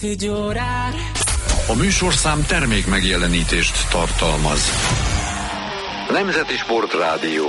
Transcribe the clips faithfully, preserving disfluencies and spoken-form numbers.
A műsorszám termék megjelenítést tartalmaz. Nemzeti Sportrádió.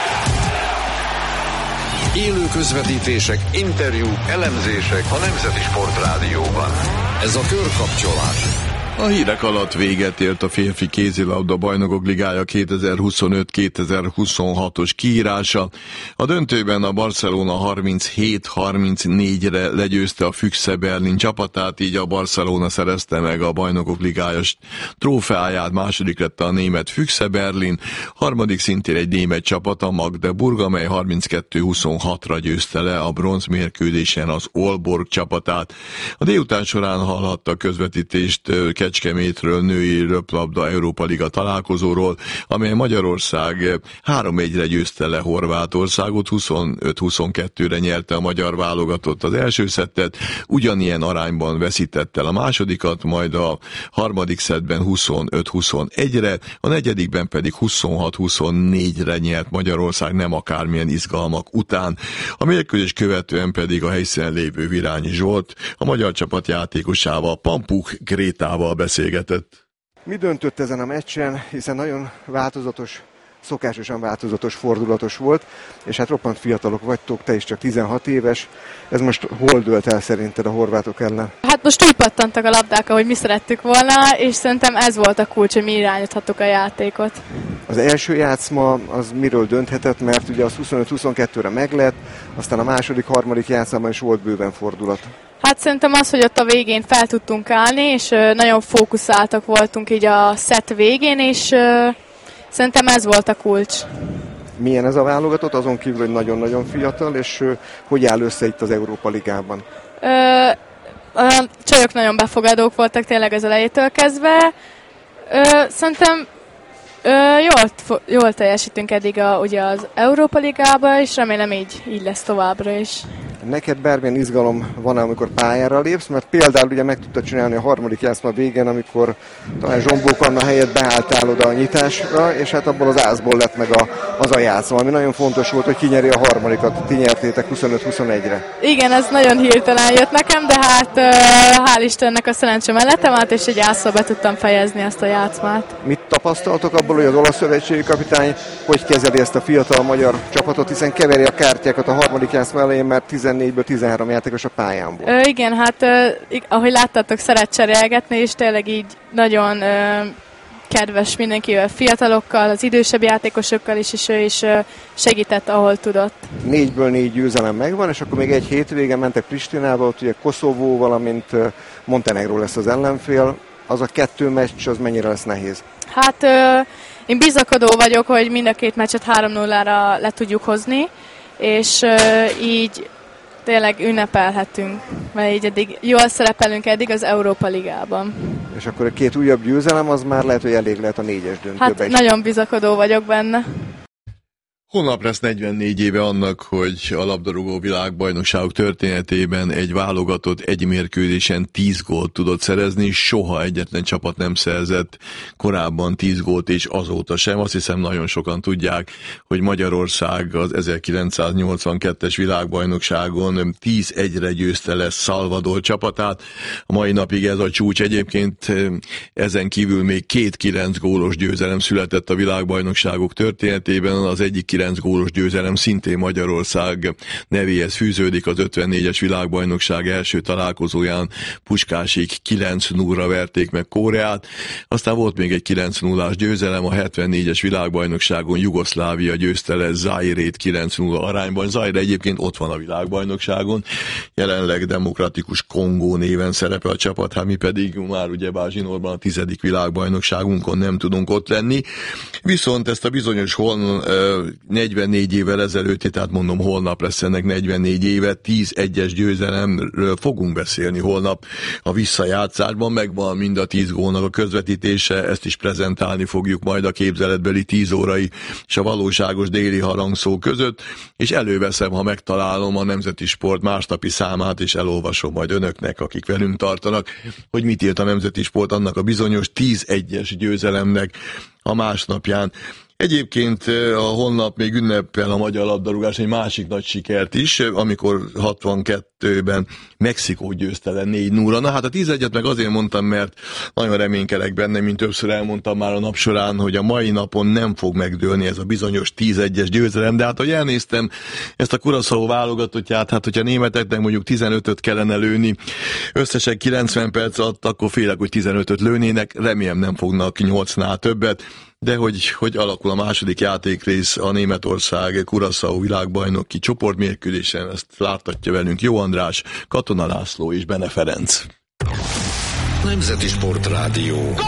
Élő közvetítések, interjúk, elemzések a Nemzeti Sportrádióban. Ez a körkapcsolás. A hírek alatt véget ért a férfi kézilabda bajnokok ligája kétezer-huszonöt kétezer-huszonhatos kiírása. A döntőben a Barcelona harminchét harmincnégyre legyőzte a Füchse Berlin csapatát, így a Barcelona szerezte meg a bajnokok ligája trófeáját, második lett a német Füchse Berlin, harmadik szintén egy német csapat, a Magdeburg, amely harminckettő huszonhatra győzte le a bronzmérkőzésen az Aalborg csapatát. A délután során hallhatta közvetítést Kecskemétről női röplabda Európa Liga találkozóról, amely Magyarország három egyre győzte le Horvátországot, huszonöt huszonkettőre nyerte a magyar válogatott az első szettet, ugyanilyen arányban veszített el a másodikat, majd a harmadik szettben huszonöt huszonegyre, a negyedikben pedig huszonhat huszonnégyre nyert Magyarország nem akármilyen izgalmak után. A mérkőzés követően pedig a helyszínen lévő Virányi Zsolt a magyar csapat játékosával, Pampuk Grétával beszélgetett. Mi döntött ezen a meccsen, hiszen nagyon változatos, szokásosan változatos, fordulatos volt, és hát roppant fiatalok vagytok, te is csak tizenhat éves. Ez most hol dőlt el szerinted a horvátok ellen? Hát most úgy pattantak a labdák, ahogy mi szerettük volna, és szerintem ez volt a kulcs, hogy mi irányíthattuk a játékot. Az első játszma az miről dönthetett, mert ugye az huszonöt huszonkettőre meglett, aztán a második, harmadik játszmában is volt bőven fordulat. Hát szerintem az, hogy ott a végén fel tudtunk állni, és nagyon fókuszáltak voltunk így a szett végén, és szerintem ez volt a kulcs. Milyen ez a válogatott, azon kívül, hogy nagyon-nagyon fiatal, és hogy áll össze itt az Európa Ligában? Ö, a csajok nagyon befogadók voltak tényleg az elejétől kezdve. Ö, szerintem ö, jól, jól teljesítünk eddig a, ugye az Európa Ligában, és remélem így, így lesz továbbra is. Neked bármilyen izgalom van, amikor pályára lépsz, mert például ugye meg tudtad csinálni a harmadik játszma végén, amikor talán Zsombók Anna helyett beálltál oda a nyitásra, és hát abból az ászból lett meg a, az a játszma, ami nagyon fontos volt, hogy kinyeri a harmadikat. Ti nyertétek huszonöt huszonegyre. Igen, ez nagyon hirtelen jött nekem, de hát hál' Istennek a szerencse mellettem állt, és egy ászra be tudtam fejezni ezt a játszmát. Mit tapasztaltok abból, hogy az olasz szövetségi kapitány hogy kezeli ezt a fiatal magyar csapatot, hiszen keveri a kártyákat a harmadik játszma elején, mert tizennégyből tizenhárom játékos a pályán volt. Ö, igen, hát ö, ahogy láttátok, szeret cserélgetni, és tényleg így nagyon ö, kedves mindenkivel, fiatalokkal, az idősebb játékosokkal is, és ő is ö, segített, ahol tudott. Négyből négy győzelem megvan, és akkor még egy hétvégen mentek Pristinába, ott ugye Koszovó, valamint Montenegró lesz az ellenfél. Az a kettő meccs, az mennyire lesz nehéz? Hát ö, én bizakodó vagyok, hogy mind a két meccset három nullára le tudjuk hozni, és ö, így tényleg ünnepelhetünk, mert így eddig jól szerepelünk eddig az Európa Ligában. És akkor a két újabb győzelem, az már lehet, hogy elég lehet a négyes döntőbe Hát is. nagyon bizakodó vagyok benne. Holnap lesz negyvennégy éve annak, hogy a labdarúgó világbajnokságok történetében egy válogatott egy mérkőzésen tíz gólt tudott szerezni, soha egyetlen csapat nem szerzett korábban tíz gólt, és azóta sem. Azt hiszem nagyon sokan tudják, hogy Magyarország az ezerkilencszáznyolcvankettes világbajnokságon tíz egyre győzte le Salvador csapatát. A mai napig ez a csúcs. Egyébként ezen kívül még két kilenc gólos győzelem született a világbajnokságok történetében, az egyik kilenc gólos győzelem szintén Magyarország nevéhez fűződik, az ötvennégyes világbajnokság első találkozóján Puskásik kilenc nullra verték meg Koreát, aztán volt még egy kilenc nullás győzelem, a hetvennégyes világbajnokságon Jugoszlávia győzte le Zairét kilenc nulla arányban. Zaire egyébként ott van a világbajnokságon, jelenleg Demokratikus Kongó néven szerepel a csapat, hát mi pedig már ugye Bázsinorban a tizedik világbajnokságunkon nem tudunk ott lenni. Viszont ezt a bizonyos hol negyvennégy évvel ezelőtti, tehát mondom, holnap lesz ennek negyvennégy éve, tíz egyes győzelemről fogunk beszélni holnap a visszajátszásban, megvan mind a tíz gólnak a közvetítése, ezt is prezentálni fogjuk majd a képzeletbeli tíz órai és a valóságos déli harangszó között, és előveszem, ha megtalálom a Nemzeti Sport másnapi számát, és elolvasom majd önöknek, akik velünk tartanak, hogy mit írt a Nemzeti Sport annak a bizonyos tíz egyes győzelemnek a másnapján. Egyébként a holnap még ünnepel a magyar labdarúgás egy másik nagy sikert is, amikor hatvankettőben Mexikó győzte le négy nulla. Na hát a tízegyet meg azért mondtam, mert nagyon reménykedek benne, mint többször elmondtam már a nap során, hogy a mai napon nem fog megdőlni ez a bizonyos tízegyes győzelem, de hát hogy elnéztem ezt a Curaçao válogatottját, hát hogyha németeknek mondjuk tizenötöt kellene lőni, összesen kilencven perc alatt, akkor félek, hogy tizenötöt lőnének, remélem nem fognak nyolcnál többet, de hogy, hogy alakul a második játékrész a Németország Curaçao világbajnoki csoportmérkőzésen, ezt láttatja velünk Jó András, Katona László és Bene Ferenc. Nemzeti Sportrádió. Gól!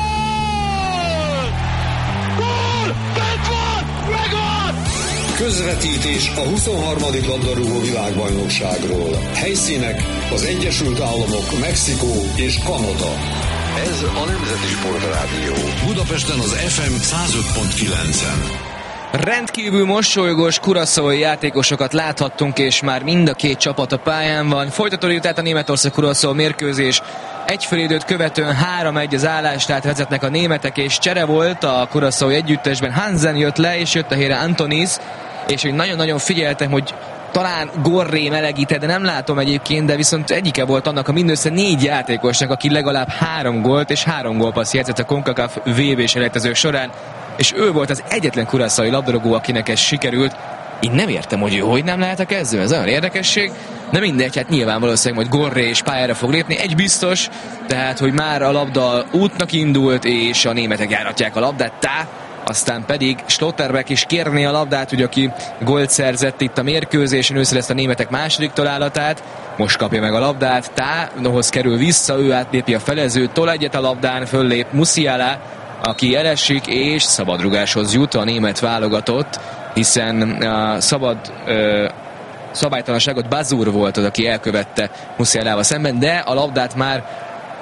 Gól! Bent van! Megvan! Közvetítés a huszonharmadik labdarúgó világbajnokságról. Helyszínek az Egyesült Államok, Mexikó és Kanada. Ez a Nemzeti Sportrádió. Budapesten az ef em száz öt pont kilencen. Rendkívül mosolygós curaçaói játékosokat láthattunk, és már mind a két csapat a pályán van. Folytatódik tehát a Németország-Curaçao mérkőzés. Egyfélidőt követően három egy az állás, tehát vezetnek a németek, és csere volt a curaçaói együttesben. Hansen jött le, és jött a helyre Antonis, és hogy nagyon-nagyon figyeltem, hogy talán Gorré melegített, de nem látom egyébként, de viszont egyike volt annak a mindössze négy játékosnak, aki legalább három gólt és három gólpassz jegyzett a CONCACAF vé bé-s elejtezők során, és ő volt az egyetlen curaçaói labdarúgó, akinek ez sikerült. Én nem értem, hogy ő hogy nem lehet a kezdő, ez olyan érdekesség, de mindegy, hát nyilván valószínűleg majd Gorré és pályára fog lépni, egy biztos, tehát, hogy már a labda útnak indult, és a németek járatják a labdát, tá, aztán pedig Schlotterbeck is kérné a labdát, ugye, aki gólt szerzett itt a mérkőzésen, ő szerezte a németek második találatát, most kapja meg a labdát, tá, nohoz kerül vissza, ő átlépi a felezőt, tol egyet a labdán, föllép Musiala, aki elesik, és szabadrugáshoz jut a német válogatott, hiszen a szabad ö, szabálytalanságot Bazur volt az, aki elkövette Musialával szemben, de a labdát már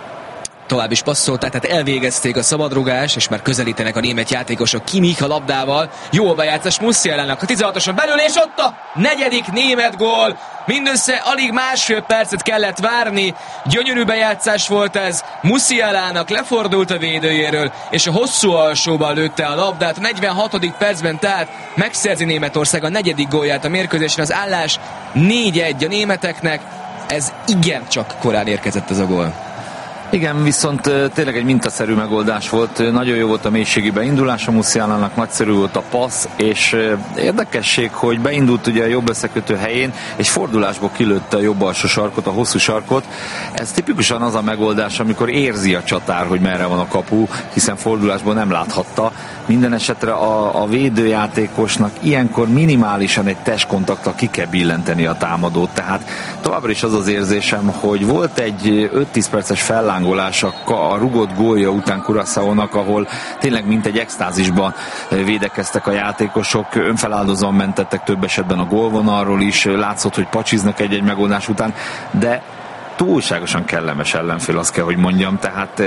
tovább is passzolták, tehát elvégezték a szabadrugást, és már közelítenek a német játékosok. Kimmich a labdával, jó bejátszás Musialának a tizenhatoson belül, és ott a negyedik német gól. Mindössze alig másfél percet kellett várni, gyönyörű bejátszás volt ez, Musialának lefordult a védőjéről, és a hosszú alsóban lőtte a labdát. A negyvenhatodik percben tehát megszerzi Németország a negyedik gólját a mérkőzésen, az állás négy egy a németeknek, ez igencsak korán érkezett ez a gól. Igen, viszont tényleg egy mintaszerű megoldás volt, nagyon jó volt a mélységi beindulás a Musialának, nagyszerű volt a passz, és érdekesség, hogy beindult ugye a jobb összekötő helyén, és fordulásból kilőtte a jobb alsó sarkot, a hosszú sarkot. Ez tipikusan az a megoldás, amikor érzi a csatár, hogy merre van a kapu, hiszen fordulásból nem láthatta. Minden esetre a, a védőjátékosnak ilyenkor minimálisan egy testkontakttal ki kell billenteni a támadót, tehát továbbra is az az érzésem, hogy volt egy öt-tíz perces fellángolás a, a rugott gólja után Curaçaónak, ahol tényleg mint egy extázisban védekeztek a játékosok, önfeláldozóan mentettek több esetben a gólvonalról is, látszott, hogy pacsiznak egy-egy megoldás után, de túlságosan kellemes ellenfél, azt kell, hogy mondjam, tehát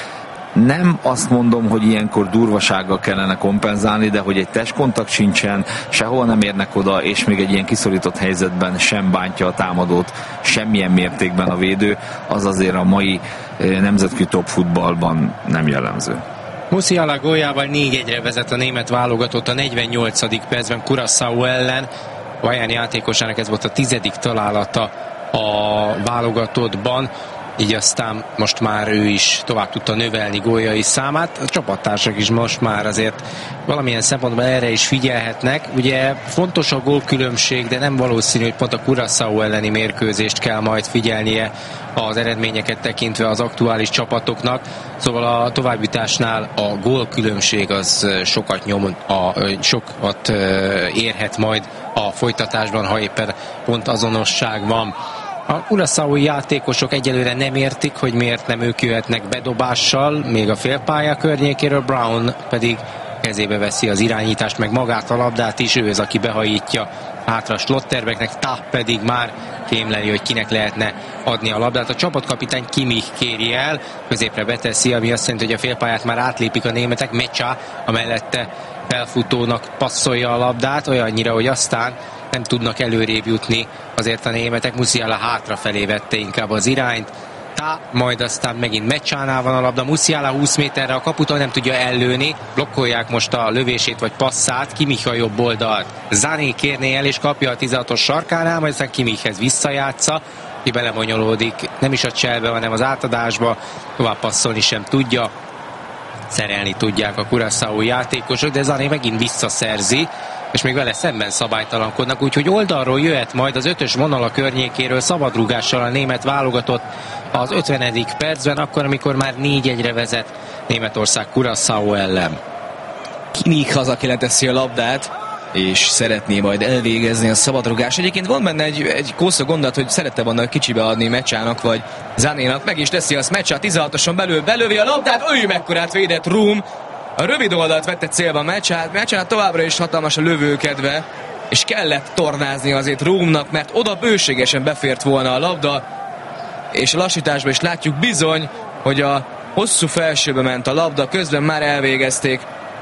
nem azt mondom, hogy ilyenkor durvasággal kellene kompenzálni, de hogy egy testkontakt sincsen, sehol nem érnek oda, és még egy ilyen kiszorított helyzetben sem bántja a támadót, semmilyen mértékben a védő, az azért a mai nemzetközi top futballban nem jellemző. Musiala góljával négy egyre vezet a német válogatott a negyvennyolcadik percben Curaçao ellen. Vaján játékosának ez volt a tizedik találata a válogatottban, így aztán most már ő is tovább tudta növelni góljai számát. A csapattársak is most már azért valamilyen szempontból erre is figyelhetnek. Ugye fontos a gólkülönbség, de nem valószínű, hogy pont a Curaçao elleni mérkőzést kell majd figyelnie az eredményeket tekintve az aktuális csapatoknak. Szóval a továbbjutásnál a gólkülönbség az sokat nyom, a, sokat érhet majd a folytatásban, ha éppen pont azonosság van. A curaçaói játékosok egyelőre nem értik, hogy miért nem ők jöhetnek bedobással, még a félpálya környékéről, Brown pedig kezébe veszi az irányítást, meg magát a labdát is, ő az, aki behajítja hátra Schlotterbecknek, Tah pedig már kémleli, hogy kinek lehetne adni a labdát. A csapatkapitány Kimmich kéri el, középre beteszi, ami azt jelenti, hogy a félpályát már átlépik a németek, Mecsa a mellette felfutónak passzolja a labdát, olyannyira, hogy aztán nem tudnak előrébb jutni azért a németek. Musiala hátrafelé vette inkább az irányt, Tá, majd aztán megint Meccsánál van a labda, Musiala húsz méterre a kaputól nem tudja ellőni, blokkolják most a lövését vagy passzát, Kimmich a jobb oldalt, Sané kérné el és kapja a tizenhatos sarkánál, majd aztán Kimmichhez visszajátsza, ki belemonyolódik, nem is a cselbe, hanem az átadásba, tovább passzolni sem tudja, szerelni tudják a Curaçao játékosok, de Sané megint visszaszerzi, és még vele szemben szabálytalankodnak, úgyhogy oldalról jöhet majd az ötös vonal a környékéről szabadrúgással a német válogatott az ötvenedik percben, akkor, amikor már négy egyre vezet Németország Curaçao ellen. Kimmich az, aki leteszi a labdát, és szeretné majd elvégezni a szabadrugás. Egyébként van benne egy, egy kósza gondolat, hogy szerette volna kicsibe adni Meccsának, vagy Sanénak, meg is teszi azt Meccsá tizenhatoson belül, belövi a labdát, ő mekkorát védett Room, a rövid oldalt vette célba Meccsát, Meccsának továbbra is hatalmas a lövőkedve, és kellett tornázni azért Roomnak, mert oda bőségesen befért volna a labda, és a lassításban is látjuk bizony, hogy a hosszú felsőbe ment a labda, közben már elvégezték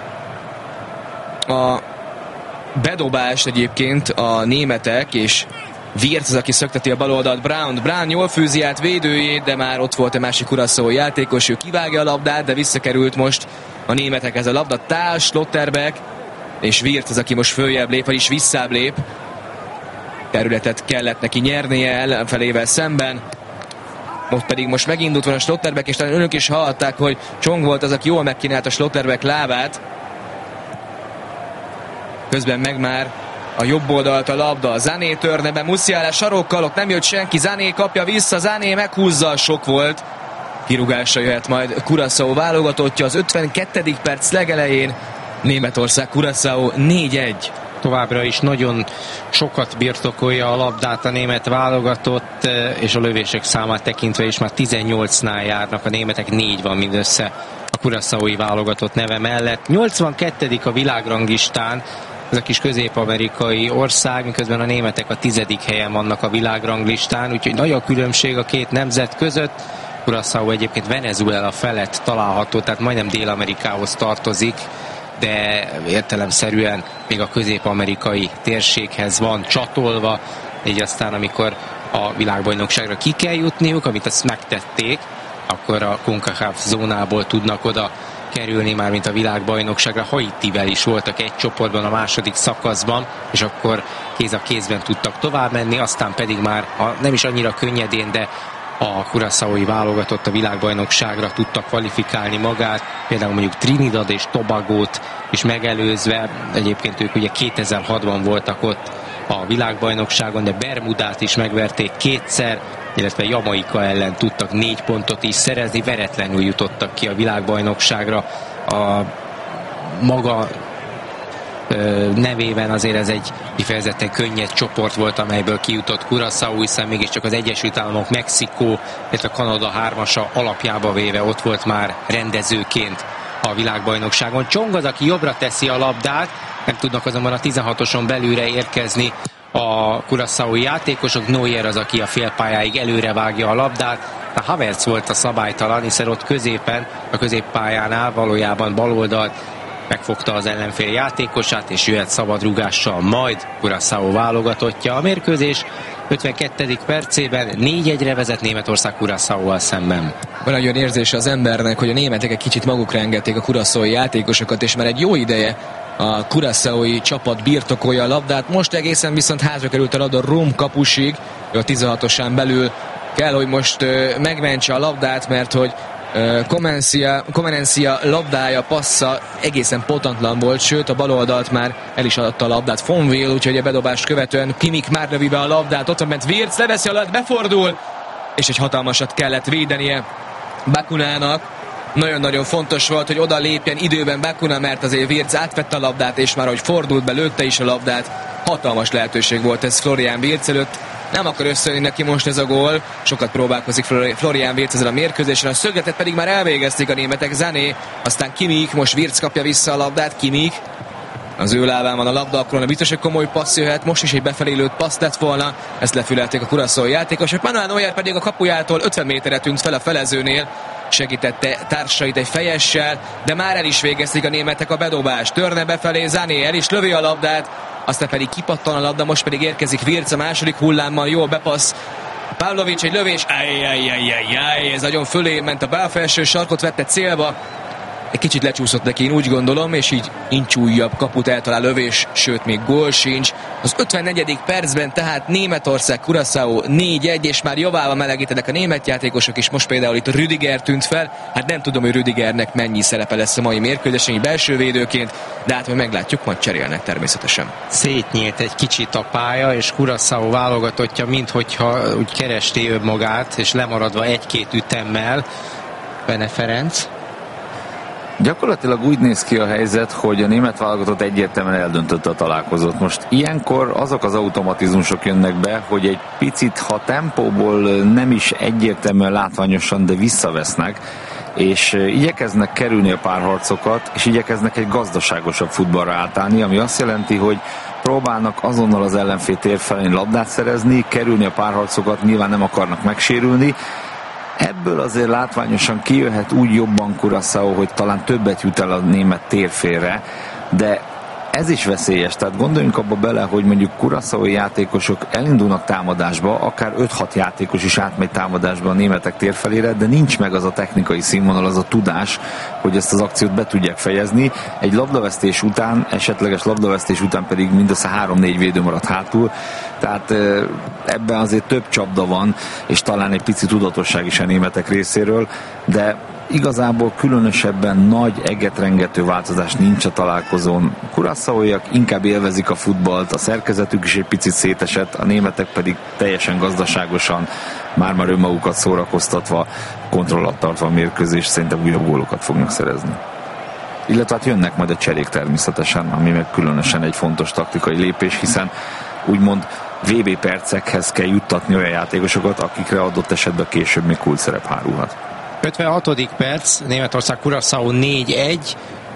a bedobást egyébként a németek, és Wirtz az, aki szökteti a bal oldalt Brown. Brown jól fűzi át védőjét, de már ott volt egy másik Curaçao játékos, ő kivágja a labdát, de visszakerült most a németekhez a labda. Tál, Schlotterbeck, és Wirtz az, aki most följebb lép, vagyis visszább lép. Területet kellett neki nyernie ellenfelével szemben. Ott pedig most megindult van a Schlotterbeck, és talán önök is hallották, hogy Csong volt az, aki jól megkínálta Schlotterbeck lábát. Közben meg már a jobb oldalt a labda, Sané törne be, Musiala sarokkal, ott nem jött senki, Sané kapja vissza, Sané meghúzza, sok volt. Kirúgásra jöhet majd Curaçao válogatottja az ötvenkettedik perc legelején. Németország Curaçao négy egy. Továbbra is nagyon sokat birtokolja a labdát a német válogatott, és a lövések számát tekintve is már tizennyolcnál járnak, a németek négy van mindössze a Curaçaoi válogatott neve mellett. nyolcvankettedik a világranglistán, ez a kis közép-amerikai ország, miközben a németek a tizedik helyen vannak a világranglistán, úgyhogy nagy a különbség a két nemzet között. Curaçao egyébként Venezuela felett található, tehát majdnem Dél-Amerikához tartozik, de értelemszerűen még a közép-amerikai térséghez van csatolva, így aztán amikor a világbajnokságra ki kell jutniuk, amit azt megtették, akkor a CONCACAF zónából tudnak oda kerülni, már mint a világbajnokságra. Haitivel is voltak egy csoportban a második szakaszban, és akkor kéz a kézben tudtak tovább menni, aztán pedig már a, nem is annyira könnyedén, de a Curaçaoi válogatott a világbajnokságra tudta kvalifikálni magát, például mondjuk Trinidad és Tobagót is megelőzve, egyébként ők ugye kétezer-hatban voltak ott a világbajnokságon, de Bermudát is megverték kétszer, illetve Jamaika ellen tudtak négy pontot is szerezni, veretlenül jutottak ki a világbajnokságra. A maga nevében azért ez egy kifejezetten könnyed csoport volt, amelyből kijutott Curaçao, hiszen mégiscsak az Egyesült Államok, Mexikó, illetve Kanada hármasa alapjába véve ott volt már rendezőként a világbajnokságon. Csong az, aki jobbra teszi a labdát, nem tudnak azonban a tizenhatoson belülre érkezni a Curaçaoi játékosok. Neuer az, aki a félpályáig előre vágja a labdát. A Havertz volt a szabálytalan, hiszen ott középen, a középpályánál valójában baloldalt megfogta az ellenfél játékosát, és jöhet szabadrúgással majd Curaçao válogatottja. A mérkőzés ötvenkettedik percében négy egyre vezet Németország Curaçaóval szemben. Van egy olyan érzése az embernek, hogy a németek egy kicsit magukra engedték a curaçaoi játékosokat, és már egy jó ideje a curaçaoi csapat birtokolja a labdát. Most egészen viszont házra került a labda Rom kapusig, a tizenhatosán belül kell, hogy most uh, megmentse a labdát, mert hogy Comencia labdája, passza egészen potantlan volt, sőt a baloldalt már el is adta a labdát Fonville, úgyhogy a bedobást követően Kimmich már lövi be a labdát, ott ment Wirtz, leveszi a labdát, befordul, és egy hatalmasat kellett védenie Bakunának. Nagyon-nagyon fontos volt, hogy oda lépjen időben Bakuna, mert azért Wirtz átvette a labdát, és már ahogy fordult be, lőtte is a labdát. Hatalmas lehetőség volt ez Florian Wirtz előtt. Nem akar összejönni neki most ez a gól. Sokat próbálkozik Florian Wirtz ezzel a mérkőzésen. A szögletet pedig már elvégezték a németek. Sané, aztán Kimmich, most Wirtz kapja vissza a labdát. Kimmich, az ő lábán van a labda, akkor biztos, hogy komoly passz jöhet. Most is egy befelé lőtt passz lett volna. Ezt lefülelték a Curaçao játékosok. Manuel Neuer pedig a kapujától ötven méterre tűnt fel a felezőnél. Segítette társait egy fejessel, de már el is végezték a németek a bedobást. Törne befelé, Sané el is lövi a labdát, aztán pedig kipattan a labda, most pedig érkezik Wirtz a második hullámmal, jól bepassz Pavlovics egy lövés, ajjajjajjajjaj, ez nagyon fölé ment a bálfelső sarkot, vette célba. Egy kicsit lecsúszott neki, én úgy gondolom, és így nincs újabb kaput eltalál lövés, sőt még gól sincs. Az ötvennegyedik percben tehát Németország, Curaçao négy egy, és már javával melegítenek a német játékosok is. Most például itt Rüdiger tűnt fel. Hát nem tudom, hogy Rüdigernek mennyi szerepe lesz a mai mérkőzésen, belső védőként, de hát majd meglátjuk, majd cserélnek természetesen. Szétnyílt egy kicsit a pálya, és Curaçao válogatottja, minthogyha úgy keresté önmagát, és lemaradva egy-két ütemmel. Bene Ferenc. Gyakorlatilag úgy néz ki a helyzet, hogy a német válogatott egyértelműen eldöntötte a találkozót. Most ilyenkor azok az automatizmusok jönnek be, hogy egy picit, ha tempóból nem is egyértelműen látványosan, de visszavesznek, és igyekeznek kerülni a párharcokat, és igyekeznek egy gazdaságosabb futballra átállni, ami azt jelenti, hogy próbálnak azonnal az ellenfél tér felén labdát szerezni, kerülni a párharcokat, nyilván nem akarnak megsérülni. Ebből azért látványosan kijöhet úgy jobban Curaçao, hogy talán többet jut el a német térfélre, de ez is veszélyes, tehát gondoljunk abba bele, hogy mondjuk Curaçaoi játékosok elindulnak támadásba, akár öt-hat játékos is átmegy támadásba a németek térfelére, de nincs meg az a technikai színvonal, az a tudás, hogy ezt az akciót be tudják fejezni. Egy labdavesztés után, esetleges labdavesztés után pedig mindössze három-négy védő maradt hátul, tehát ebben azért több csapda van, és talán egy pici tudatosság is a németek részéről, de igazából különösebben nagy egetrengető változás nincs a találkozón. Curaçaoiak inkább élvezik a futballt, a szerkezetük is egy picit szétesett, a németek pedig teljesen gazdaságosan, már-már önmagukat szórakoztatva, kontrollat tartva a mérkőzés, szerintem újabb gólokat fognak szerezni. Illetve hát jönnek majd a cserék természetesen, ami meg különösen egy fontos taktikai lépés, hiszen úgymond vé bé percekhez kell juttatni olyan játékosokat, akikre adott esetben később még kulcsszerep hárulhat. ötvenhatodik perc, Németország Curaçao négy egy,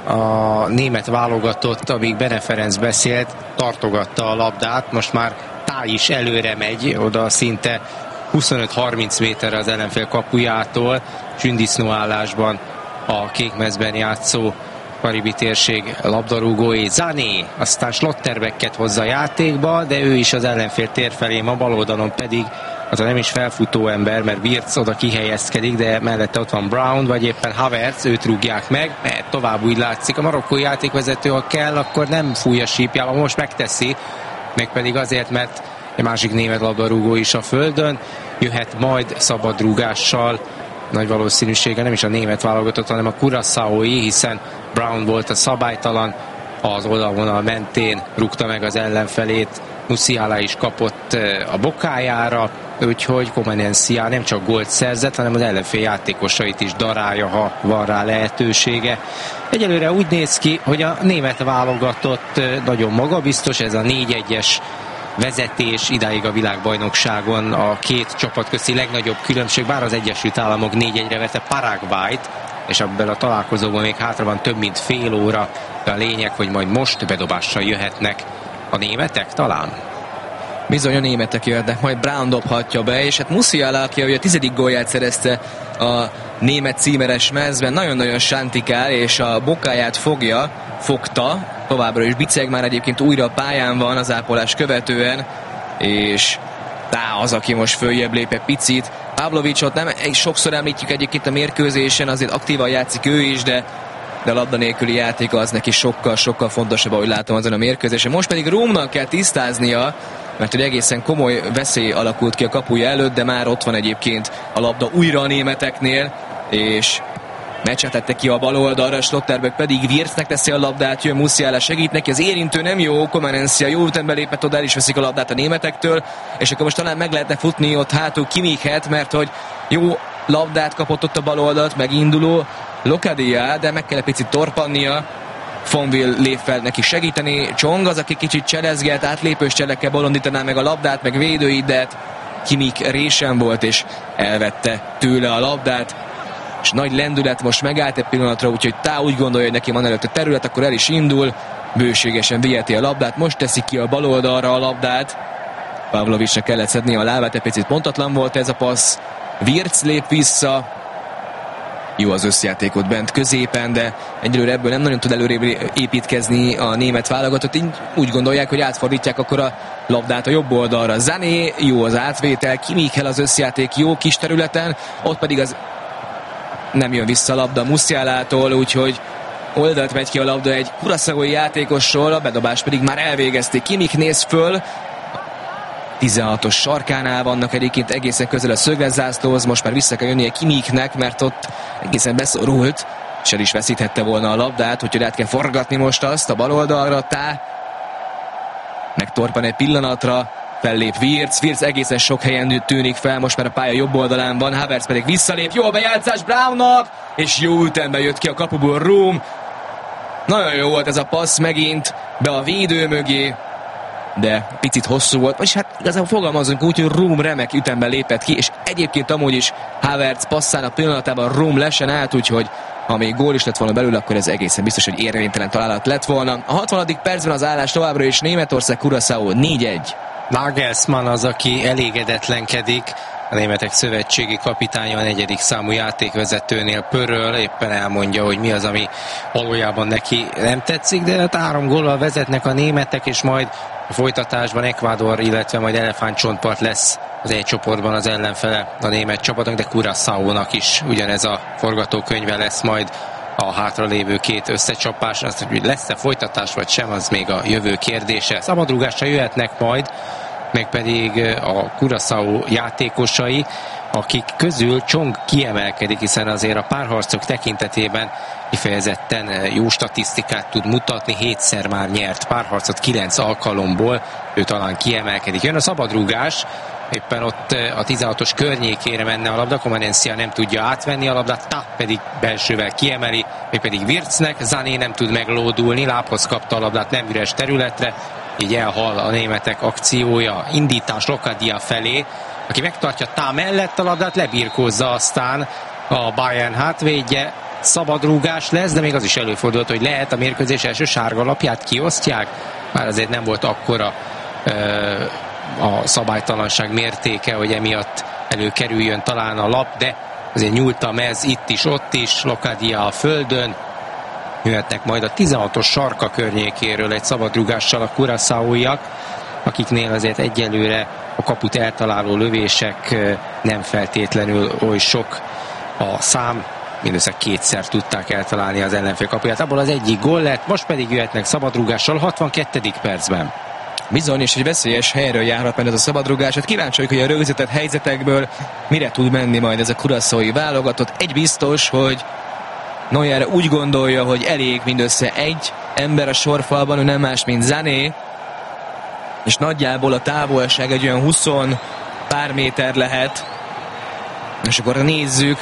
a német válogatott, amíg Bene Ferenc beszélt, tartogatta a labdát, most már Táj is előre megy, oda szinte huszonöt-harminc méterre az ellenfél kapujától, csündisznó állásban a kékmezben játszó karibi térség labdarúgói. Zané, aztán Schlotterbecket hozza a játékba, de ő is az ellenfél tér felé, a bal oldalon pedig az nem is felfutó ember, mert Wirtz oda kihelyezkedik, de mellette ott van Brown, vagy éppen Havertz, őt rúgják meg, mert tovább úgy látszik. A marokkói játékvezető, ha kell, akkor nem fúj a sípjába, most megteszi, mégpedig azért, mert egy másik német labdarúgó is a földön, jöhet majd szabadrúgással, nagy valószínűsége nem is a német válogatott, hanem a Curaçaoi, hiszen Brown volt a szabálytalan, az oldalvonal mentén rúgta meg az ellenfelét, Musiala is kapott a bokájára, úgyhogy Comenencia nem csak gólt szerzett, hanem az ellenfél játékosait is darálja, ha van rá lehetősége. Egyelőre úgy néz ki, hogy a német válogatott nagyon magabiztos, ez a négy egyes vezetés idáig a világbajnokságon a két csapat közti legnagyobb különbség, bár az Egyesült Államok négy egyre vette Paraguayt, és ebben a találkozóban még hátra van több mint fél óra, de a lényeg, hogy majd most bedobással jöhetnek a németek talán. Bizony a németek jöhetnek, majd Brown dobhatja be, és hát Musiala, aki a tizedik gólját szerezte a német címeres mezben, nagyon-nagyon sántikál, és a bokáját fogja, fogta, továbbra is biceg, már egyébként újra a pályán van az ápolás követően, és Tá az, aki most följebb lép egy picit. Pavlovicsot nem sokszor említjük egyébként a mérkőzésen, azért aktívan játszik ő is, de de a labda nélküli játék az neki sokkal-sokkal fontosabb, ahogy látom azon a mérkőzésen. Most pedig Rómnak kell tisztáznia, mert hogy egészen komoly veszély alakult ki a kapuja előtt, de már ott van egyébként a labda újra a németeknél, és meccsetette ki a bal oldalra, Schlotterbeck pedig Wirtznek teszi a labdát, jön Musiala, segít neki, az érintő nem jó, Comenencia jó ütembe lépett oda, el is veszik a labdát a németektől, és akkor most talán meg lehetne futni ott hátul Kimichet, mert hogy jó labdát kapott ott a bal oldalt, meginduló Locadia, de meg kell egy picit torpannia, Fonville lép fel neki segíteni, Csong az, aki kicsit cselezget, átlépős cselekkel bolondítaná meg a labdát, meg védőit, de Kimmich résen volt, és elvette tőle a labdát, és nagy lendület most megállt egy pillanatra, úgyhogy Tá úgy gondolja, hogy neki van előtt a terület, akkor el is indul, bőségesen viheti a labdát, most teszi ki a bal oldalra a labdát, Pavlovicsnak kellett szedni a lábát, egy picit pontatlan volt ez a passz, Wirtz lép vissza, jó az összjátékot bent középen, de egyelőre ebből nem nagyon tud előrébb építkezni a német válogatott. Így úgy gondolják, hogy átfordítják akkor a labdát a jobb oldalra. Sané, jó az átvétel, Kimmichel az összjáték jó kis területen, ott pedig az nem jön vissza a labda Musialától, úgyhogy oldalt megy ki a labda egy curaçaói játékosról, a bedobás pedig már elvégezték. Kimmich néz föl, tizenhatos sarkánál vannak egyébként egészen közel a szöglezászlóhoz, most már vissza kell jönnie Kimmichnek, mert ott egészen beszorult, és el is veszíthette volna a labdát, úgyhogy át kell forgatni most azt a bal oldalra. Tá megtorpan egy pillanatra, fellép Wirtz, Wirtz egészen sok helyen tűnik fel, most már a pálya jobb oldalán van, Havertz pedig visszalép, jó a bejátszás Brownnak, és jó ütemben jött ki a kapuból Room. Nagyon jó volt ez a passz megint, be a védő mögé, de picit hosszú volt, és hát igazából fogalmazunk úgy, hogy Room remek ütemben lépett ki, és egyébként amúgy is Havertz passzának pillanatában Room lesen át, úgyhogy ha még gól is lett volna belőle, akkor ez egészen biztos, hogy érvénytelen találat lett volna. A hatvanadik percben az állás továbbra is Németország Curaçao négy egy. Nagelsmann az, aki elégedetlenkedik. A németek szövetségi kapitánya a negyedik számú játékvezetőnél pöröl, éppen elmondja, hogy mi az, ami valójában neki nem tetszik, de hát három góllal vezetnek a németek, és majd a folytatásban Ecuador, illetve majd elefántcsontpart lesz az egy csoportban az ellenfele a német csapatnak, de Curaçaónak is ugyanez a forgatókönyve lesz majd a hátralévő két összecsapás. Azt, hogy lesz-e folytatás vagy sem, az még a jövő kérdése. Szabadrúgásra jöhetnek majd, mégpedig a Curaçao játékosai, akik közül Csong kiemelkedik, hiszen azért a párharcok tekintetében kifejezetten jó statisztikát tud mutatni, hétszer már nyert párharcot kilenc alkalomból, ő talán kiemelkedik. Jön a szabadrúgás, éppen ott a tizenhatos környékére menne a labda, Komanencia nem tudja átvenni a labdát, Ta pedig belsővel kiemeli, még pedig Wirtznek, Sané nem tud meglódulni, lábhoz kapta a labdát nem üres területre, így elhal a németek akciója, indítás Locadia felé, aki megtartja Tá mellett a labdát, lebirkózza aztán a Bayern hátvédje, szabadrúgás lesz, de még az is előfordult, hogy lehet a mérkőzés első sárga lapját kiosztják, már azért nem volt akkora ö, a szabálytalanság mértéke, hogy emiatt előkerüljön talán a lap, de azért nyúlt a mez itt is, ott is, Locadia a földön, jöhetnek majd a tizenhatos sarka környékéről egy szabadrúgással a curaçaóiak, akiknél azért egyelőre a kaput eltaláló lövések nem feltétlenül oly sok a szám, mindössze kétszer tudták eltalálni az ellenfél kapuját. Abból az egyik gól lett, most pedig jöhetnek szabadrúgással hatvankettedik percben. Bizony, és egy veszélyes helyről járhat meg ez a szabadrugás. Hát kíváncsi vagyok, hogy a rögzített helyzetekből mire tud menni majd ez a curaçaói válogatott. Egy biztos, hogy Neuer úgy gondolja, hogy elég mindössze egy ember a sorfalban, ő nem más, mint Sané, és nagyjából a távolság egy olyan húsz pár méter lehet. És akkor nézzük,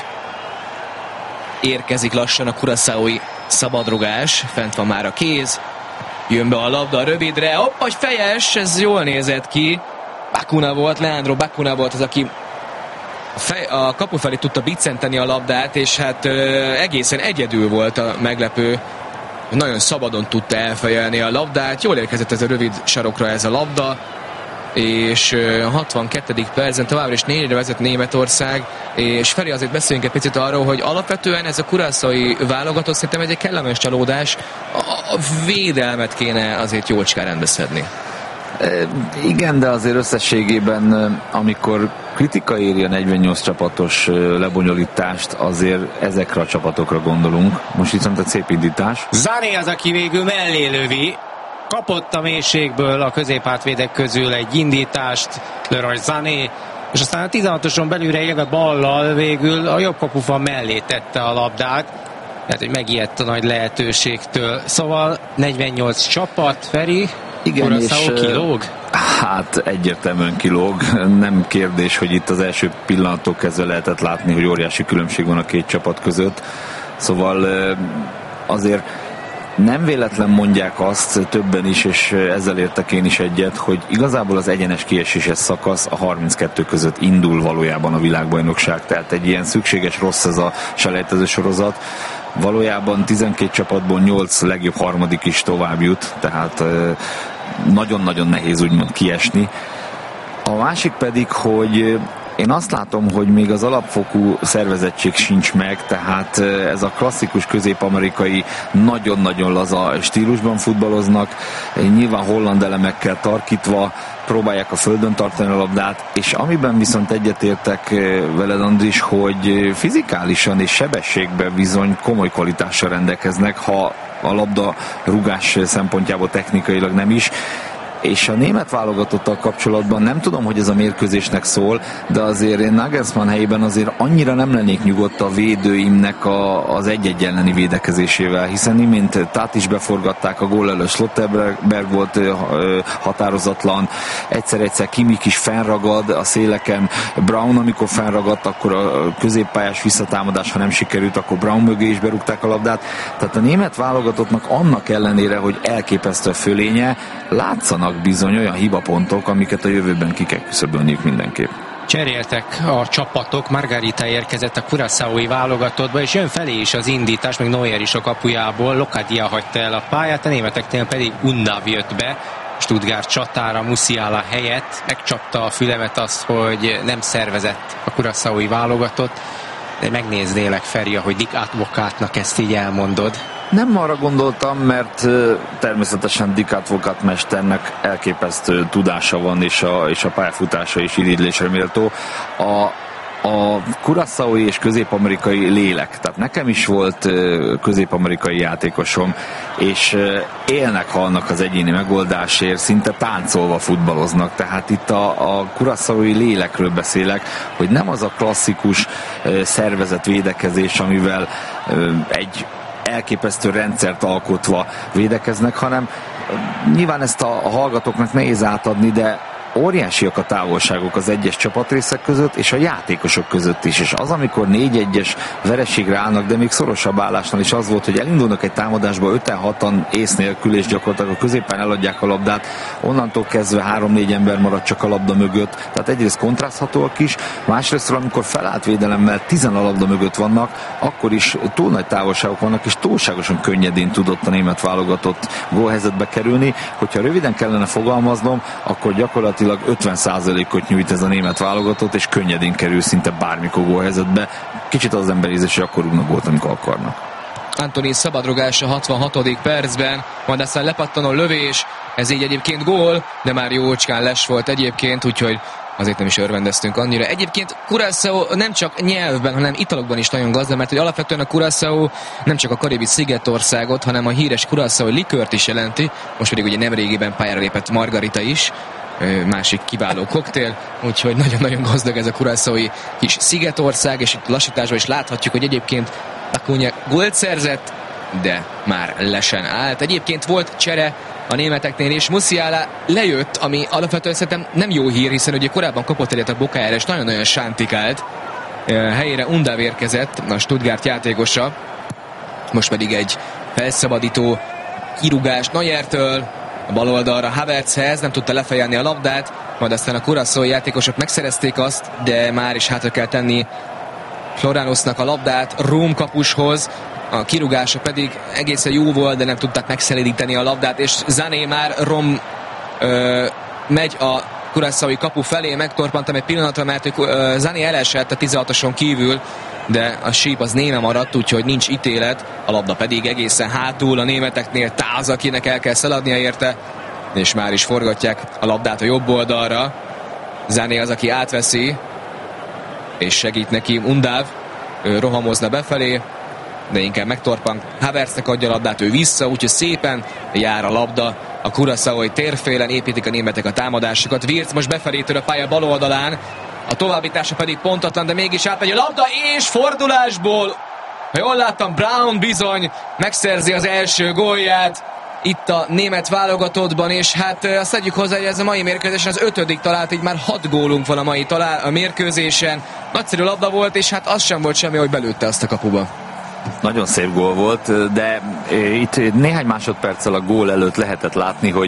érkezik lassan a curaçaói szabadrugás, fent van már a kéz, jön be a labda a rövidre, hopp, egy fejes, ez jól nézett ki, Bacuna volt, Leandro Bacuna volt az, aki a, fej, a kapu felé tudta biccenteni a labdát, és hát ö, egészen egyedül volt a meglepő, nagyon szabadon tudta elfejelni a labdát, jól érkezett ez a rövid sarokra ez a labda, és a hatvankettedik percen továbbra is négyre vezet Németország, és Feri, azért beszéljünk egy picit arról, hogy alapvetően ez a curaçaói válogatott szerintem egy kellemes csalódás, a védelmet kéne azért jócskán rendbeszedni. E, igen, de azért összességében, amikor kritika éri a negyvennyolc csapatos lebonyolítást, azért ezekre a csapatokra gondolunk. Most viszont egy szép indítás. Sané az, aki végül mellé lövi. Kapott a mélységből a középhátvédek közül egy indítást, Leroy Sané, és aztán a tizenhatoson belülre élve ballal végül a jobb kapufal mellé tette a labdát. Tehát, hogy megijedt a nagy lehetőségtől. Szóval negyvennyolc csapat, Feri, igen, és kilóg? Hát egyértelműen kilóg. Nem kérdés, hogy itt az első pillanattól kezdve lehetett látni, hogy óriási különbség van a két csapat között. Szóval azért nem véletlen mondják azt többen is, és ezzel értek én is egyet, hogy igazából az egyenes kieséses szakasz a harminckettő között indul valójában a világbajnokság. Tehát egy ilyen szükséges rossz ez a selejtező sorozat. Valójában tizenkét csapatból nyolc legjobb harmadik is tovább jut, tehát nagyon-nagyon nehéz úgymond kiesni. A másik pedig, hogy Én azt látom, hogy még az alapfokú szervezettség sincs meg, tehát ez a klasszikus közép-amerikai nagyon-nagyon laza stílusban futballoznak, nyilván holland elemekkel tarkítva próbálják a földön tartani a labdát, és amiben viszont egyetértek veled, Andris, hogy fizikálisan és sebességben bizony komoly kvalitással rendelkeznek, ha a labda rugás szempontjából technikailag nem is. És a német válogatottal kapcsolatban nem tudom, hogy ez a mérkőzésnek szól, de azért én Nagelsmann helyében azért annyira nem lennék nyugodt a védőimnek a, az egy-egy elleni védekezésével, hiszen imént Tát is beforgatták, a gól elő Slotterberg volt határozatlan, egyszer-egyszer Kimmich is fennragad a széleken, Braun amikor fennragadt, akkor a középpályás visszatámadás, ha nem sikerült, akkor Braun mögé is berúgták a labdát. Tehát a német válogatottnak annak ellenére, hogy elképesztő a fölénye, látszanak bizony olyan hibapontok, amiket a jövőben ki kell küszöbölniük mindenképp. Cseréltek a csapatok, Margarita érkezett a Curaçaói válogatottba, és jön felé is az indítás, meg Neuer is a kapujából, Locadia hagyta el a pályát, a németeknél pedig Undav jött be, Stuttgart csatára Musiala helyett, megcsapta a fülemet azt, hogy nem szervezett a Curaçaói válogatott, de megnéznélek, Feri, hogy Dick Advocatnak ezt így elmondod. Nem arra gondoltam, mert természetesen Dick Advocat mesternek elképesztő tudása van, és a, és a pályafutása is irigylésre méltó. A, a curaçaói és közép-amerikai lélek, tehát nekem is volt közép-amerikai játékosom, és élnek, halnak az egyéni megoldásért, szinte táncolva futballoznak, tehát itt a, a curaçaói lélekről beszélek, hogy nem az a klasszikus szervezett védekezés, amivel egy elképesztő rendszert alkotva védekeznek, hanem nyilván ezt a, a hallgatóknak nehéz átadni, de óriásiak a távolságok az egyes csapatrészek között és a játékosok között is, és az, amikor négy egyes vereségre állnak, de még szorosabb állásnál is az volt, hogy elindulnak egy támadásba öten-hatan ész nélkül, és gyakorlatilag a középen eladják a labdát, onnantól kezdve három-négy ember marad csak a labda mögött, tehát egyrészt kontraszthatóak is, másrészt, amikor felállt védelemmel tizen a labda mögött vannak, akkor is túl nagy távolságok vannak, és túlságosan könnyedén tudott a német válogatott gólhelyzetbe kerülni. Hogyha röviden kellene fogalmaznom, akkor gyakorlatilag ötven százalékot nyújt ez a német válogatott, és könnyedén kerül szinte bármikor gólhelyzetbe. Kicsit az emberízés, hogy akkor rúgnak gólt, amikor akarnak. Antoni szabadrugás a hatvanhatodik percben, majd aztán lepattanó lövés, ez így egyébként gól, de már jócskán les volt egyébként, úgyhogy azért nem is örvendeztünk annyira. Egyébként Curaçao nem csak nyelvben, hanem italokban is nagyon gazdag, mert hogy alapvetően a Curaçao nem csak a karibi szigetországot, hanem a híres Curaçao likört is jelenti, most pedig ugye nemrégiben pályára lépett Margarita is, másik kiváló koktél, úgyhogy nagyon-nagyon gazdag ez a curaçaói kis szigetország, és itt lassításban is láthatjuk, hogy egyébként Acuna gólt szerzett, de már lesen állt. Egyébként volt csere a németeknél, és Musiala lejött, ami alapvetően szerintem nem jó hír, hiszen ugye korábban kapott egyet a bokájára, és nagyon-nagyon sántikált. Helyére Undav érkezett, a Stuttgart játékosa, most pedig egy felszabadító kirúgás Neuertől, a bal oldalra Havertzhez, nem tudta lefejelni a labdát, majd aztán a curaçaói játékosok megszerezték azt, de már is hátra kell tenni Floranusnak a labdát Róm kapushoz, a kirúgása pedig egészen jó volt, de nem tudták megszelidíteni a labdát, és Zané már Róm ö, megy a curaçaói kapu felé, megtorpantam egy pillanatra, mert ö, Zané elesett a tizenhatoson kívül, de a síp az néme maradt, úgyhogy nincs ítélet, a labda pedig egészen hátul a németeknél Táz, akinek el kell szaladnia érte, és már is forgatják a labdát a jobb oldalra. Zané az, aki átveszi, és segít neki Undav, ő rohamozna befelé, de inkább megtorpan. Havertznek adja a labdát, ő vissza, úgyhogy szépen jár a labda a curaçaói térfélen, építik a németek a támadásokat. Wirtz most befelé tör a pálya bal oldalán, a továbbítása pedig pontatlan, de mégis átmegy a labda, és fordulásból, ha jól láttam, Braun bizony megszerzi az első gólját itt a német válogatottban, és hát azt tegyük hozzá, hogy ez a mai mérkőzésen az ötödik talált, így már hat gólunk van a mai talál, a mérkőzésen. Nagyszerű labda volt, és hát az sem volt semmi, hogy belőtte azt a kapuba. Nagyon szép gól volt, de itt néhány másodperccel a gól előtt lehetett látni, hogy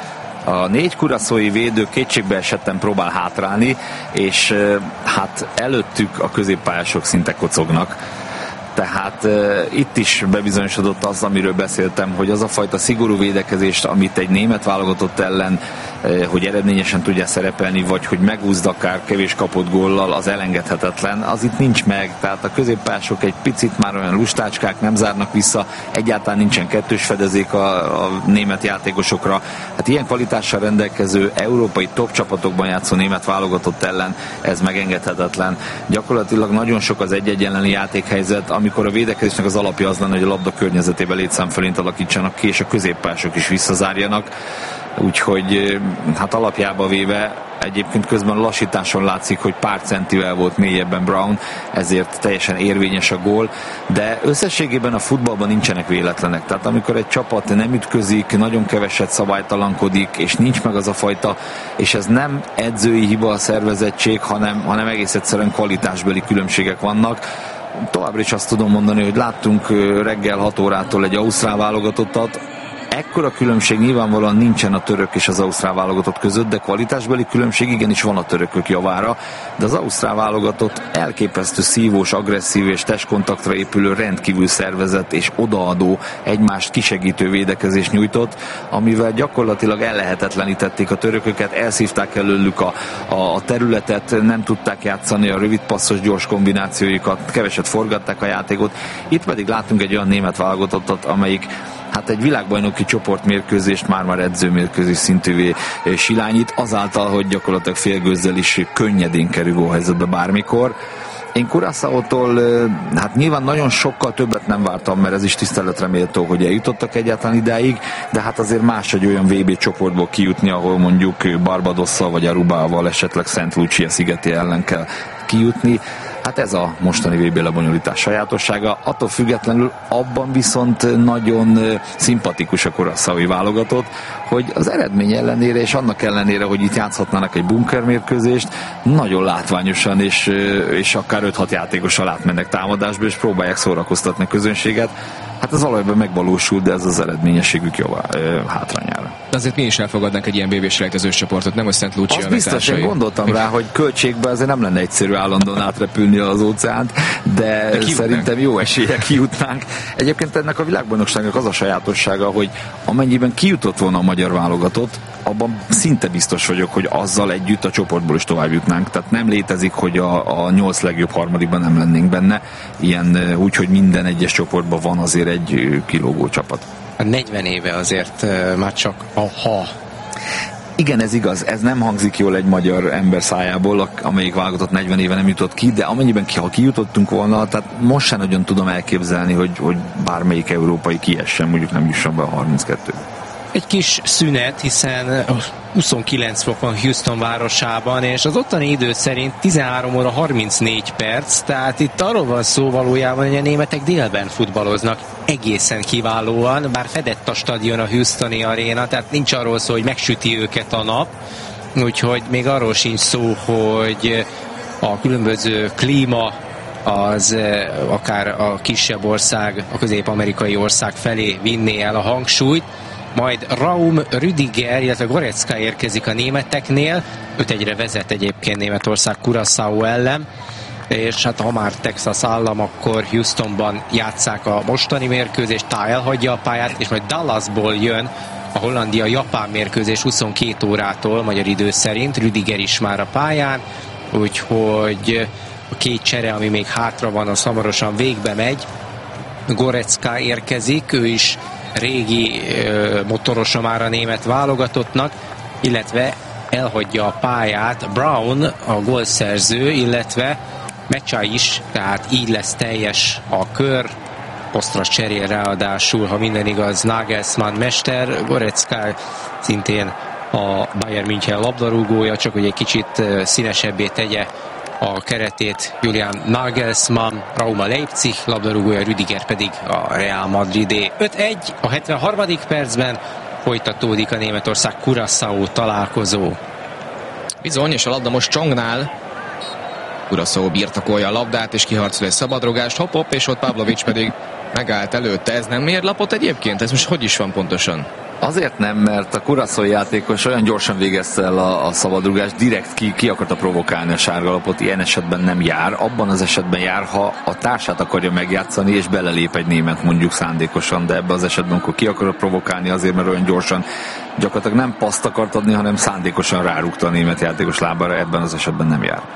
a négy curaçaói védő kétségbe esetten próbál hátrálni, és hát előttük a középpályások szinte kocognak. Tehát uh, itt is bebizonyosodott az, amiről beszéltem, hogy az a fajta szigorú védekezést, amit egy német válogatott ellen, uh, hogy eredményesen tudja szerepelni, vagy hogy megúszd akár kevés kapott góllal, az elengedhetetlen, az itt nincs meg. Tehát a középpások egy picit már olyan lustácskák, nem zárnak vissza, egyáltalán nincsen kettős fedezék a, a német játékosokra. Hát ilyen kvalitással rendelkező európai top csapatokban játszó német válogatott ellen ez megengedhetetlen. Gyakorlatilag nagyon sok az egy-egy elleni játékhelyzet, amikor a védekezésnek az alapja az lenne, hogy a labda környezetében létszám fölint alakítsanak ki, és a középpások is visszazárjanak. Úgyhogy hát alapjába véve egyébként közben a lassításon látszik, hogy pár centivel volt mélyebben Brown, ezért teljesen érvényes a gól, de összességében a futballban nincsenek véletlenek. Tehát amikor egy csapat nem ütközik, nagyon keveset szabálytalankodik, és nincs meg az a fajta, és ez nem edzői hiba, a szervezettség, hanem, hanem egész egyszerűen kvalitásbeli különbségek vannak. Továbbra is azt tudom mondani, hogy láttunk reggel hat órától egy ausztrál válogatottat. Ekkora különbség nyilvánvalóan nincsen a török és az ausztrál válogatott között, de kvalitásbeli különbség igenis van a törökök javára, de az ausztrál válogatott elképesztő szívós, agresszív és testkontaktra épülő, rendkívül szervezett és odaadó, egymást kisegítő védekezést nyújtott, amivel gyakorlatilag ellehetetlenítették a törököket, elszívták előlük a, a területet, nem tudták játszani a rövid passzos gyors kombinációikat, keveset forgatták a játékot. Itt pedig látunk egy olyan német válogatottat, amelyik hát egy világbajnoki csoportmérkőzést már-már edzőmérkőzés szintűvé silányít, azáltal, hogy gyakorlatilag félgőzzel is könnyedén kerül gólhelyzetbe bármikor. Én Curaçaótól hát nyilván nagyon sokkal többet nem vártam, mert ez is tiszteletre méltó, hogy eljutottak egyáltalán idáig, de hát azért más egy olyan vé bé csoportból kijutni, ahol mondjuk Barbadosszal vagy Arubával, esetleg Szent Lucia szigeti ellen kell kijutni. Hát ez a mostani vé bé lebonyolítás sajátossága. Attól függetlenül abban viszont nagyon szimpatikus a curaçaói válogatott, hogy az eredmény ellenére és annak ellenére, hogy itt játszhatnának egy bunkermérkőzést, nagyon látványosan és, és akár öt-hat játékossal átmennek támadásba, és próbálják szórakoztatni a közönséget. Hát az alapban megvalósul, de ez az eredményességük javá, hátrányára. De azért mi is elfogadnánk egy ilyen bé bés selejtezős csoportot, nem a Szent Lucia. Az biztos, én gondoltam rá, hogy költségben azért nem lenne egyszerű állandóan átrepülni az óceánt, de, de szerintem jó eséllyel kijutnánk. Egyébként ennek a világbajnokságnak az a sajátossága, hogy amennyiben kijutott volna a magyar válogatott, abban szinte biztos vagyok, hogy azzal együtt a csoportból is tovább jutnánk. Tehát nem létezik, hogy a, a nyolc legjobb harmadikban nem lennénk benne. Ilyen úgy, hogy minden egyes csoportban van azért egy kilógó csapat. A negyven éve azért uh, már csak a ha. Igen, ez igaz, ez nem hangzik jól egy magyar ember szájából, amelyik válogatott negyven éve nem jutott ki, de amennyiben ki, ha kijutottunk volna, tehát most sem nagyon tudom elképzelni, hogy, hogy bármelyik európai kiessen, mondjuk nem jusson be a harminckettőbe. Egy kis szünet, hiszen huszonkilenc fok van Houston városában, és az ottani idő szerint tizenhárom óra harmincnégy perc, tehát itt arról van szó valójában, hogy a németek délben futballoznak egészen kiválóan, bár fedett a stadion, a Houstoni aréna, tehát nincs arról szó, hogy megsüti őket a nap, úgyhogy még arról sincs szó, hogy a különböző klíma az akár a kisebb ország, a közép-amerikai ország felé vinné el a hangsúlyt. Majd Raum, Rüdiger, illetve Goretzka érkezik a németeknél. öt egyre vezet egyébként Németország Curaçao ellen. És hát ha már Texas állam, akkor Houstonban játsszák a mostani mérkőzést, Tá elhagyja a pályát, és majd Dallasból jön a Hollandia-Japán mérkőzés huszonkét órától, magyar idő szerint. Rüdiger is már a pályán, úgyhogy a két csere, ami még hátra van, az hamarosan végbe megy. Goretzka érkezik, ő is régi ö, motorosa már a német válogatottnak, illetve elhagyja a pályát Brown, a gólszerző, illetve Mecsa is, tehát így lesz teljes a kör, posztra cserél ráadásul, ha minden igaz, Nagelsmann mester, Goretzka szintén a Bayern München labdarúgója, csak hogy egy kicsit színesebbé tegye a keretét Julian Nagelsmann, Raum a Leipzig labdarúgója, Rüdiger pedig a Real Madridé. öt egy a hetvenharmadik percben folytatódik a Németország Curaçao találkozó. Bizony, és a labda most Csongnál. Curaçao birtokolja a labdát, és kiharcol egy szabadrogást, hopp-hopp, és ott Pavlovics pedig megállt előtte. Ez nem mérlapot egyébként? Ez most hogy is van pontosan? Azért nem, mert a Curaçao játékos olyan gyorsan végezte el a, a szabadrugást, direkt ki, ki akarta provokálni a sárgalapot, ilyen esetben nem jár, abban az esetben jár, ha a társát akarja megjátszani, és belelép egy német mondjuk szándékosan, de ebben az esetben, akkor ki akarod provokálni azért, mert olyan gyorsan gyakorlatilag nem paszt akart adni, hanem szándékosan rárúgta a német játékos lábára, ebben az esetben nem jár.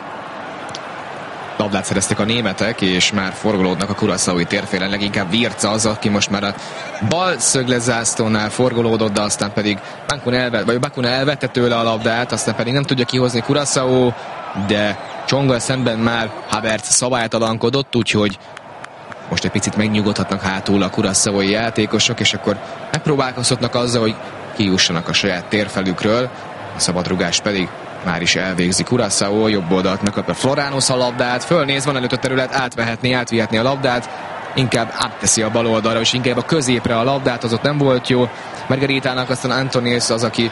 Labdát szereztek a németek, és már forgolódnak a Curaçaói térfélen, leginkább Virca az, aki most már a bal szöglezásztónál forgolódott, de aztán pedig Bakun elvet, vagy Bakun elvette tőle a labdát, aztán pedig nem tudja kihozni Curaçao, de Csonggal szemben már Havertz szabálytalankodott, úgyhogy most egy picit megnyugodhatnak hátul a Curaçaói játékosok, és akkor megpróbálkozhatnak azzal, hogy kijussanak a saját térfelükről, a szabadrugás pedig már is elvégzi Curaçao, jobb oldalt megkapja Floránusz a labdát, fölnéz, van előtt a terület, átvehetné, átvihetné a labdát, inkább átteszi a bal oldalra, és inkább a középre a labdát, az ott nem volt jó. Margaritának aztán Antonis az, aki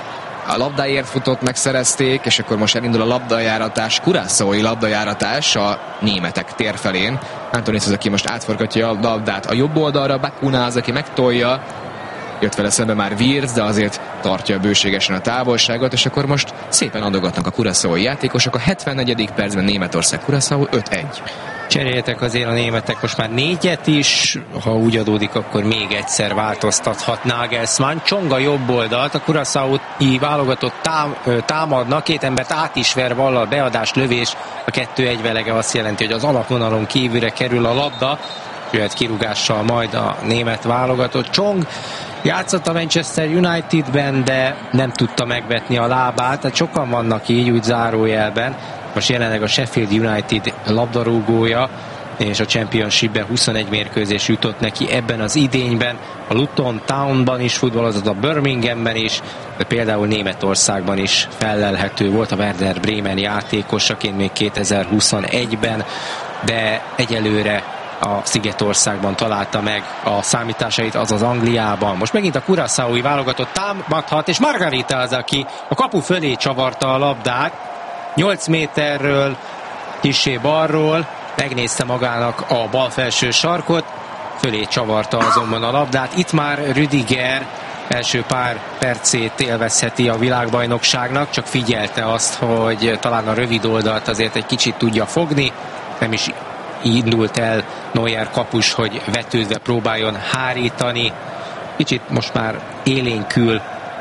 a labdáért futott, megszerezték, és akkor most elindul a labdajáratás, Curaçaói labdajáratás a németek térfelén. Antonis az, aki most átforgatja a labdát a jobb oldalra, Bakuna az, aki megtolja, jött vele szembe már Wirtz, de azért tartja bőségesen a távolságot, és akkor most szépen adogatnak a Curaçaói játékosok. A hetvennegyedik percben Németország Curaçao öt egy. Cseréltek azért a németek most már négyet is, ha úgy adódik, akkor még egyszer változtathat Nagelsmann. Csonga jobb oldalt, a Curaçaói válogatott tám, támadnak, két embert át is ver vallal, beadás, lövés, a kettő egy velege azt jelenti, hogy az alapvonalon kívülre kerül a labda, jöhet kirúgással majd a német válogatott. Csong játszott a Manchester Unitedben, de nem tudta megvetni a lábát, tehát sokan vannak így, úgy zárójelben. Most jelenleg a Sheffield United labdarúgója, és a Championshipben huszonegy mérkőzés jutott neki ebben az idényben. A Luton Townban is futballozott, a Birminghamben is, de például Németországban is fellelhető volt, a Werder Bremen játékosaként még kétezer-huszonegyben, de egyelőre a Szigetországban találta meg a számításait, azaz Angliában. Most megint a Curaçaói válogatott támadhat, és Margarita az, aki a kapu fölé csavarta a labdát. nyolc méterről, kissé balról, megnézte magának a bal felső sarkot, fölé csavarta azonban a labdát. Itt már Rüdiger első pár percét élvezheti a világbajnokságnak, csak figyelte azt, hogy talán a rövid oldalt azért egy kicsit tudja fogni, nem is indult el Neuer kapus, hogy vetődve próbáljon hárítani. Kicsit most már élénkül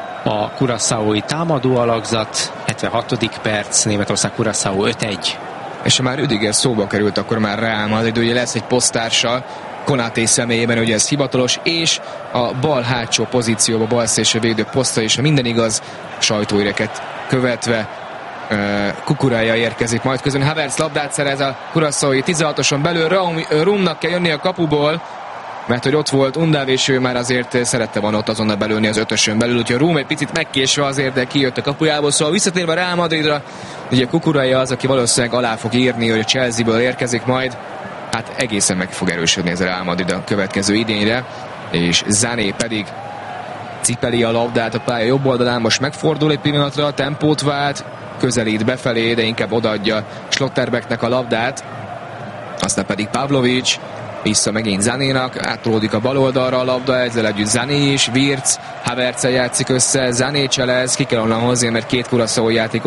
a Curaçaói támadó alakzat. hetvenhatodik perc, Németország Curaçao öt egy. És ha már Rüdiger szóba került, akkor már Real Madrid, ugye lesz egy posztársa Konaté személyében, ugye ez hivatalos, és a bal hátsó pozícióba, bal szélső védő poszta, és ha minden igaz, sajtóíreket követve Kukurája érkezik majd közben. Havertz labdát szerez a Curaçaói tizenhatoson belül, Rumnak kell jönni a kapuból, mert hogy ott volt Undáv, és ő már azért szerette van ott azonnal belőni az ötösön belül, úgyhogy Rum egy picit megkésve azért, de kijött a kapujából. Szóval visszatérve a Real Madridra, ugye Kukurája az, aki valószínűleg alá fog írni, hogy a Chelsea-ből érkezik majd, hát egészen meg fog erősödni ez a Real Madrid a következő idényre, és Zané pedig cipeli a labdát a pálya jobb oldalán, most megfordul egy pillanatra, tempót vált, közelít befelé, de inkább odaadja Schlotterbecknek a labdát, aztán pedig Pavlovic, vissza megint Zanénak, átolódik a bal oldalra a labda, ezzel együtt Zané is, Wirtz, Havertz játszik össze, Zané cselez, ki kell onnan hozni, mert két Curaçao játékos